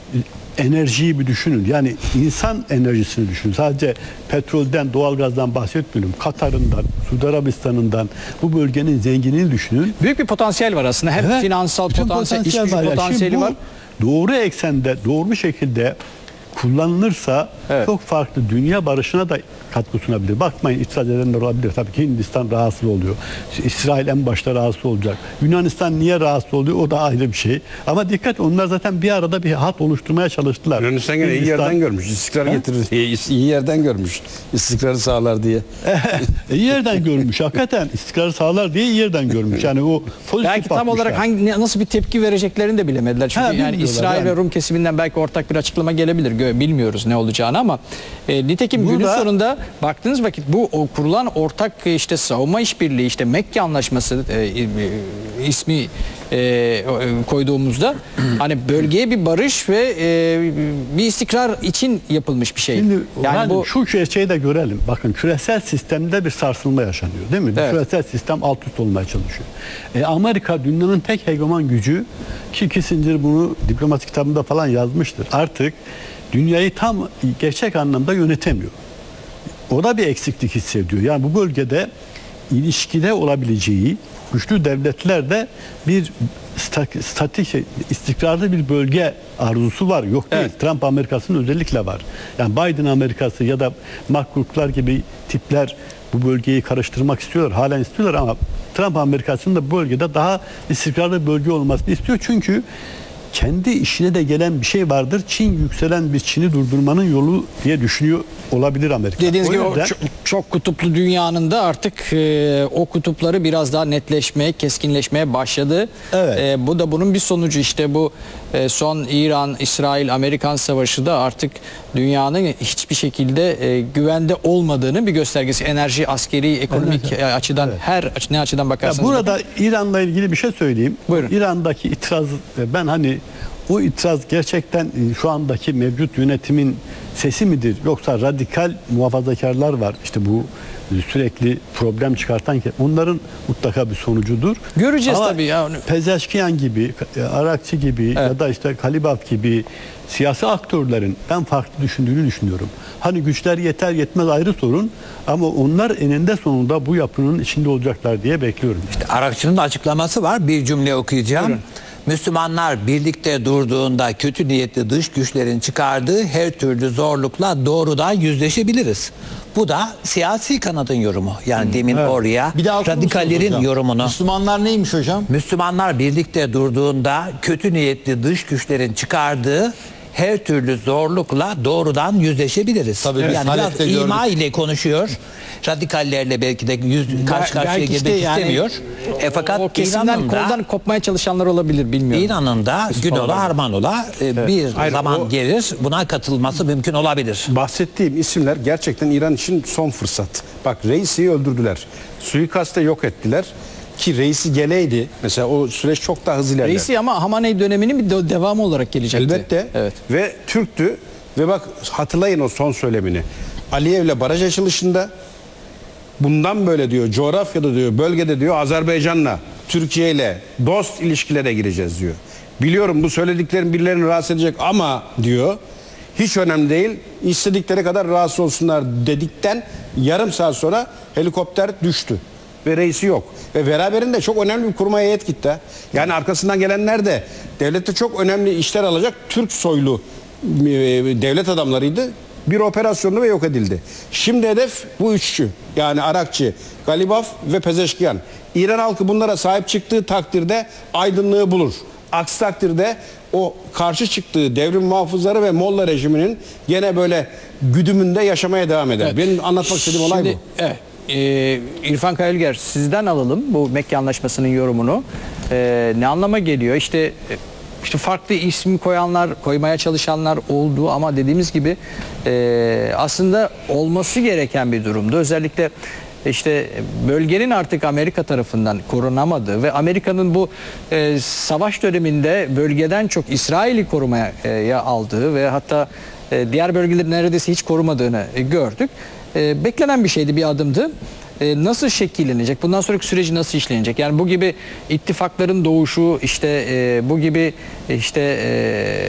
enerjiyi bir düşünün. Yani insan enerjisini düşünün. Sadece petrolden, doğalgazdan bahsetmiyorum. Katar'ından, Suudi Arabistan'ından bu bölgenin zenginliğini düşünün. Büyük bir potansiyel var aslında. Hem Evet, finansal bütün potansiyel, iş gücü var ya. potansiyeli Şimdi bu var. doğru eksende, doğru bir şekilde kullanılırsa Evet. çok farklı dünya barışına da katkı sunabilir. Bakmayın, itiraz edenler olabilir. Tabii ki Hindistan rahatsız oluyor. İsrail en başta rahatsız olacak. Yunanistan niye rahatsız oluyor? O da ayrı bir şey. Ama dikkat, onlar zaten bir arada bir hat oluşturmaya çalıştılar. Yunanistan gene iyi yerden görmüş. İstikrar getirir diye. İyi yerden görmüş. İstikrarı sağlar diye. İyi yerden görmüş. Hakikaten istikrarı sağlar diye iyi yerden görmüş. Yani o pozitif Belki tam bakmışlar. olarak nasıl bir tepki vereceklerini de bilemediler. Çünkü yani bilmiyorlar İsrail ve yani. Rum kesiminden belki ortak bir açıklama gelebilir. Bilmiyoruz ne olacağını ama nitekim günün Burada- sonunda baktığınız vakit bu kurulan ortak işte savunma işbirliği, işte Mekke Anlaşması ismi koyduğumuzda hani bölgeye bir barış ve bir istikrar için yapılmış bir şey. Şimdi yani bu şu şeyi de görelim. Bakın, küresel sistemde bir sarsılma yaşanıyor, değil mi? Evet. Küresel sistem alt üst olmaya çalışıyor. Amerika dünyanın tek hegemon gücü, ki Kissinger bunu diplomatik kitabında falan yazmıştır. Artık dünyayı tam gerçek anlamda yönetemiyor. O da bir eksiklik hissediyor. Yani bu bölgede ilişkide olabileceği güçlü devletlerde bir statik, istikrarlı bir bölge arzusu var. Yok değil. Evet. Trump Amerikası'nın özellikle var. Yani Biden Amerikası ya da Mark Krug'lar gibi tipler bu bölgeyi karıştırmak istiyorlar. Halen istiyorlar ama Trump Amerikası'nın da bu bölgede daha istikrarlı bir bölge olmasını istiyor. Çünkü kendi işine de gelen bir şey vardır. Çin, yükselen bir Çin'i durdurmanın yolu diye düşünüyor olabilir Amerika. dediğiniz O gibi yüzden- çok kutuplu dünyanın da artık o kutupları biraz daha netleşmeye, keskinleşmeye başladı. Evet. Bu da bunun bir sonucu. İşte bu son İran, İsrail, Amerikan savaşı da artık dünyanın hiçbir şekilde güvende olmadığını bir göstergesi. Enerji, askeri, ekonomik açıdan, ne açıdan Ya bakarsanız burada bakın. İran'la ilgili bir şey söyleyeyim. Buyurun. İran'daki itiraz, ben hani o itiraz gerçekten şu andaki mevcut yönetimin sesi midir? Yoksa radikal muhafazakarlar var. İşte bu sürekli problem çıkartan, onların mutlaka bir sonucudur. Göreceğiz Ama tabii ya. Pezeşkiyan gibi, Arakçı gibi ya da işte Kalibaf gibi siyasi aktörlerin ben farklı düşündüğünü düşünüyorum. Hani güçler yeter yetmez ayrı sorun ama onlar eninde sonunda bu yapının içinde olacaklar diye bekliyorum. Arakçı'nın da açıklaması var. Bir cümle okuyacağım. Buyurun. Müslümanlar birlikte durduğunda kötü niyetli dış güçlerin çıkardığı her türlü zorlukla doğrudan yüzleşebiliriz. Bu da siyasi kanadın yorumu. Yani demin oraya Bir daha okur musunuz radikallerin hocam? yorumunu. Müslümanlar neymiş hocam? Müslümanlar birlikte durduğunda kötü niyetli dış güçlerin çıkardığı her türlü zorlukla doğrudan yüzleşebiliriz. Tabii, yani biraz Halep'te gördük. ima ile konuşuyor. Radikallerle belki de karşı karşıya Belki girmek işte yani istemiyor. Fakat o kesimden koldan kopmaya çalışanlar olabilir, bilmiyorum. İran'ın da Günola Harmanola bir Hayır, zaman o- gelir buna katılması mümkün olabilir. Bahsettiğim isimler gerçekten İran için son fırsat. Bak, reisi öldürdüler. Suikaste yok ettiler. Ki reisi geleydi. Mesela o süreç çok daha hızlı ilerler. Reisi ama Hamaney döneminin bir devamı olarak gelecekti. Elbette. Evet. Ve Türktü. Ve bak, hatırlayın o son söylemini. Aliyev'le baraj açılışında bundan böyle diyor, coğrafyada diyor, bölgede diyor, Azerbaycan'la, Türkiye'yle dost ilişkilere gireceğiz diyor. Biliyorum bu söylediklerim birilerini rahatsız edecek ama diyor, hiç önemli değil, istedikleri kadar rahatsız olsunlar dedikten yarım saat sonra helikopter düştü. Ve reisi yok. Ve beraberinde çok önemli bir kurmay heyet gitti. Yani arkasından gelenler de devlette çok önemli işler alacak Türk soylu devlet adamlarıydı. Bir operasyonlu ve yok edildi. Şimdi hedef bu üççü. Yani Arakçı, Galibaf ve Pezeşkiyan. İran halkı bunlara sahip çıktığı takdirde aydınlığı bulur. Aksi takdirde o karşı çıktığı devrim muhafızları ve Molla rejiminin gene böyle güdümünde yaşamaya devam eder. Evet. Benim anlatmak istediğim olay bu. Şimdi, evet. İrfan Kayılger, sizden alalım bu Mekke Anlaşması'nın yorumunu. Ne anlama geliyor? İşte farklı isim koymaya çalışanlar oldu ama dediğimiz gibi aslında olması gereken bir durumdu. Özellikle işte bölgenin artık Amerika tarafından korunamadığı ve Amerika'nın bu savaş döneminde bölgeden çok İsrail'i korumaya aldığı ve hatta diğer bölgeleri neredeyse hiç korumadığını gördük. Beklenen bir şeydi, bir adımdı. Nasıl şekillenecek? Bundan sonraki süreci nasıl işlenecek? Yani bu gibi ittifakların doğuşu, işte bu gibi işte